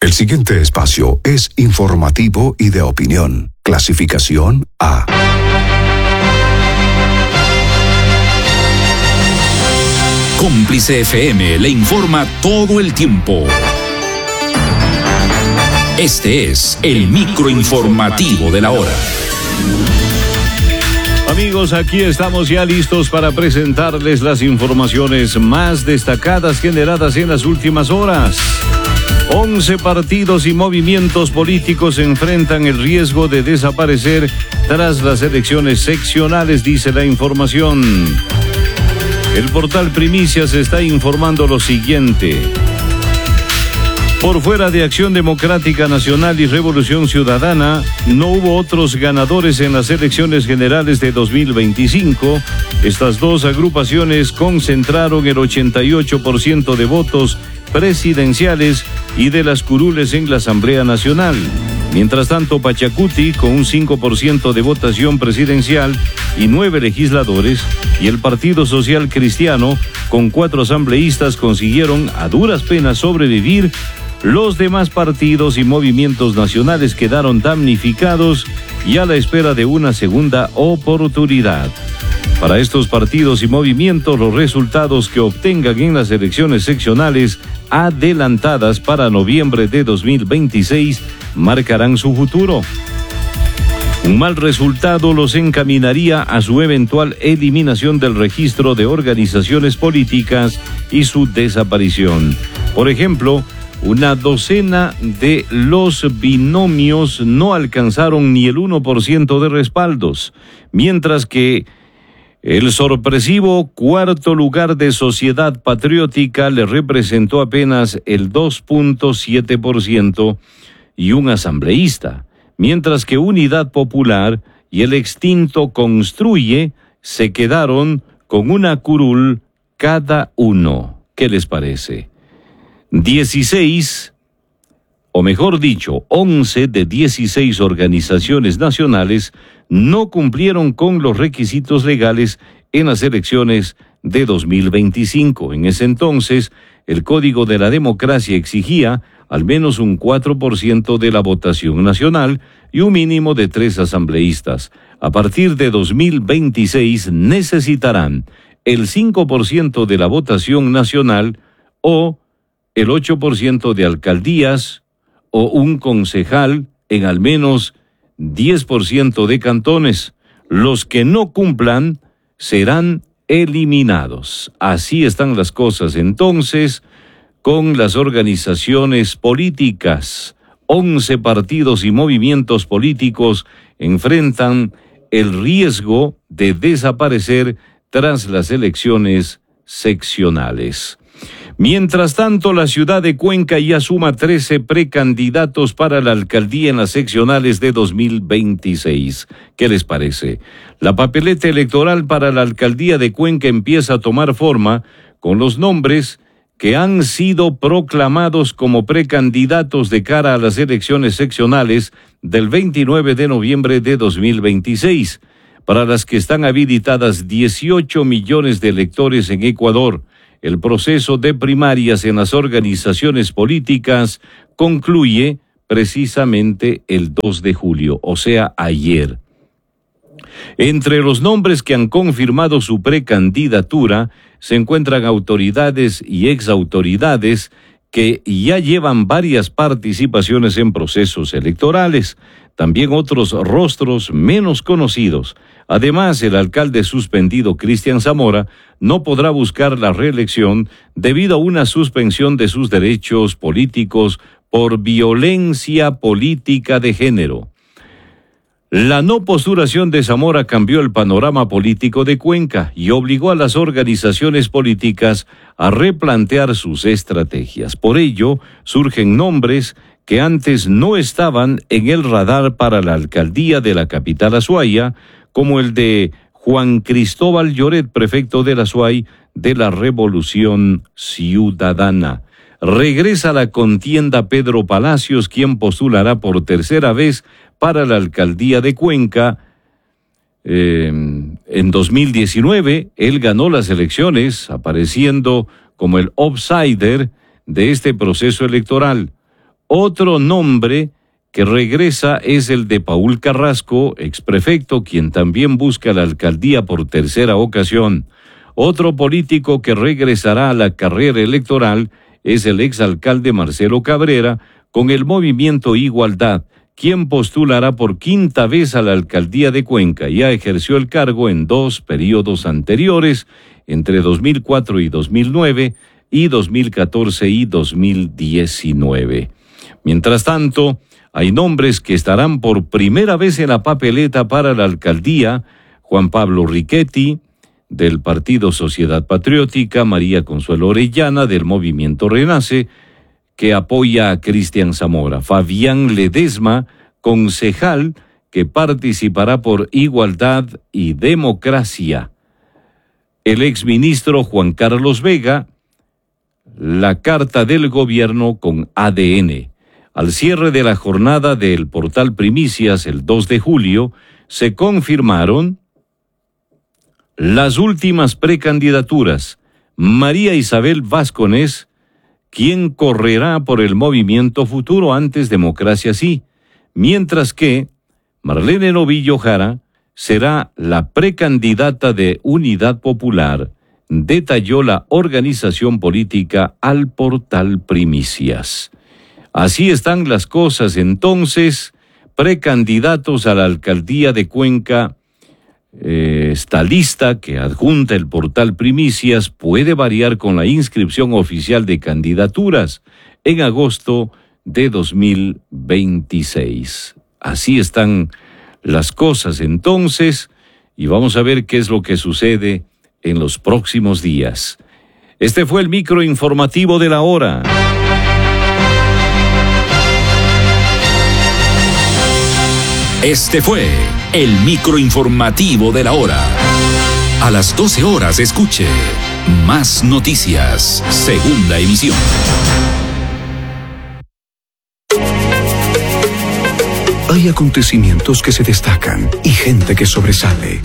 El siguiente espacio es informativo y de opinión. Clasificación A. Cómplice FM le informa todo el tiempo. Este es el microinformativo de la hora. Amigos, aquí estamos ya listos para presentarles las informaciones más destacadas generadas en las últimas horas. 11 partidos y movimientos políticos enfrentan el riesgo de desaparecer tras las elecciones seccionales, dice la información. El portal Primicias está informando lo siguiente. Por fuera de Acción Democrática Nacional y Revolución Ciudadana, no hubo otros ganadores en las elecciones generales de 2025. Estas dos agrupaciones concentraron el 88% de votos presidenciales y de las curules en la Asamblea Nacional. Mientras tanto, Pachacuti, con un 5% de votación presidencial y 9 legisladores, y el Partido Social Cristiano, con 4 asambleístas, consiguieron a duras penas sobrevivir. Los demás partidos y movimientos nacionales quedaron damnificados y a la espera de una segunda oportunidad. Para estos partidos y movimientos, los resultados que obtengan en las elecciones seccionales adelantadas para noviembre de 2026 marcarán su futuro. Un mal resultado los encaminaría a su eventual eliminación del registro de organizaciones políticas y su desaparición. Por ejemplo, una docena de los binomios no alcanzaron ni el 1% de respaldos, mientras que el sorpresivo cuarto lugar de Sociedad Patriótica le representó apenas el 2.7% y un asambleísta, mientras que Unidad Popular y el extinto Construye se quedaron con una curul cada uno. ¿Qué les parece? 11 de 16 organizaciones nacionales no cumplieron con los requisitos legales en las elecciones de 2025. En ese entonces, el Código de la Democracia exigía al menos un 4% de la votación nacional y un mínimo de 3 asambleístas. A partir de 2026 necesitarán el 5% de la votación nacional o el 8% de alcaldías o un concejal en al menos 10% de cantones. Los que no cumplan serán eliminados. Así están las cosas entonces con las organizaciones políticas. 11 partidos y movimientos políticos enfrentan el riesgo de desaparecer tras las elecciones seccionales. Mientras tanto, la ciudad de Cuenca ya suma 13 precandidatos para la alcaldía en las seccionales de 2026. ¿Qué les parece? La papeleta electoral para la alcaldía de Cuenca empieza a tomar forma con los nombres que han sido proclamados como precandidatos de cara a las elecciones seccionales del 29 de noviembre de 2026, para las que están habilitadas 18 millones de electores en Ecuador. El proceso de primarias en las organizaciones políticas concluye precisamente el 2 de julio, o sea, ayer. Entre los nombres que han confirmado su precandidatura se encuentran autoridades y exautoridades que ya llevan varias participaciones en procesos electorales, también otros rostros menos conocidos. Además, el alcalde suspendido Cristian Zamora no podrá buscar la reelección debido a una suspensión de sus derechos políticos por violencia política de género. La no postulación de Zamora cambió el panorama político de Cuenca y obligó a las organizaciones políticas a replantear sus estrategias. Por ello, surgen nombres que antes no estaban en el radar para la alcaldía de la capital Azuaya, como el de Juan Cristóbal Lloret, prefecto de la Azuay de la Revolución Ciudadana. Regresa a la contienda Pedro Palacios, quien postulará por tercera vez para la alcaldía de Cuenca. En 2019, él ganó las elecciones, apareciendo como el outsider de este proceso electoral. Otro nombre que regresa es el de Paul Carrasco, exprefecto, quien también busca la alcaldía por tercera ocasión. Otro político que regresará a la carrera electoral es el exalcalde Marcelo Cabrera, con el movimiento Igualdad, quien postulará por quinta vez a la alcaldía de Cuenca. Ya ejerció el cargo en 2 periodos anteriores, entre 2004 y 2009, y 2014 y 2019. Mientras tanto, hay nombres que estarán por primera vez en la papeleta para la alcaldía: Juan Pablo Riquetti, del Partido Sociedad Patriótica; María Consuelo Orellana, del Movimiento Renace, que apoya a Cristian Zamora; Fabián Ledesma, concejal, que participará por Igualdad y Democracia; el exministro Juan Carlos Vega, la carta del gobierno con ADN. Al cierre de la jornada del portal Primicias, el 2 de julio, se confirmaron las últimas precandidaturas. María Isabel Vázquez, quien correrá por el Movimiento Futuro, antes Democracia Sí, mientras que Marlene Novillo Jara será la precandidata de Unidad Popular, detalló la organización política al portal Primicias. Así están las cosas entonces. Precandidatos a la alcaldía de Cuenca. Esta lista que adjunta el portal Primicias puede variar con la inscripción oficial de candidaturas en agosto de 2026. Así están las cosas entonces, y vamos a ver qué es lo que sucede en los próximos días. Este fue el microinformativo de la hora. Este fue el microinformativo de la hora. A las 12 horas escuche Más Noticias, segunda emisión. Hay acontecimientos que se destacan y gente que sobresale.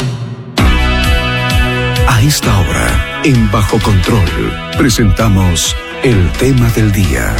A esta hora, en Bajo Control, presentamos el tema del día.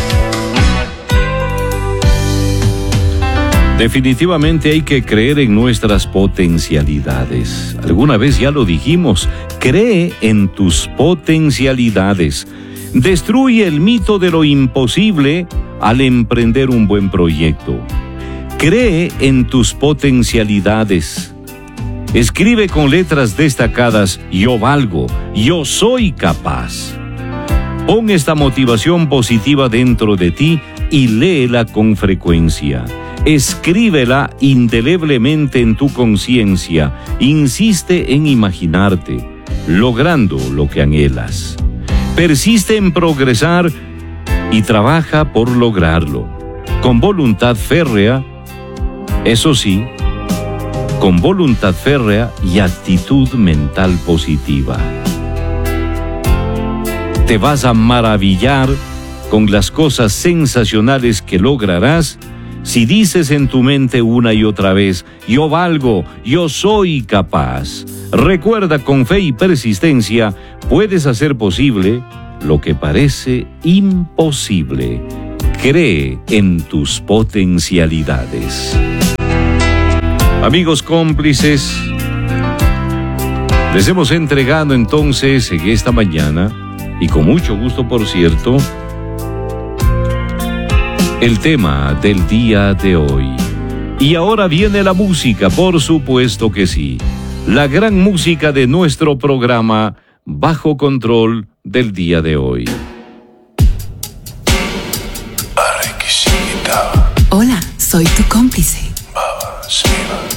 Definitivamente hay que creer en nuestras potencialidades. Alguna vez ya lo dijimos, cree en tus potencialidades. Destruye el mito de lo imposible al emprender un buen proyecto. Cree en tus potencialidades. Escribe con letras destacadas: yo valgo, yo soy capaz. Pon esta motivación positiva dentro de ti y léela con frecuencia. Escríbela indeleblemente en tu conciencia. Insiste en imaginarte logrando lo que anhelas. Persiste en progresar y trabaja por lograrlo. Con voluntad férrea, eso sí, con voluntad férrea y actitud mental positiva. Te vas a maravillar con las cosas sensacionales que lograrás si dices en tu mente una y otra vez: yo valgo, yo soy capaz. Recuerda, con fe y persistencia puedes hacer posible lo que parece imposible. Cree en tus potencialidades. Amigos cómplices, les hemos entregado entonces en esta mañana, y con mucho gusto por cierto, el tema del día de hoy. Y ahora viene la música, por supuesto que sí. La gran música de nuestro programa Bajo Control del día de hoy. Hola, soy tu cómplice.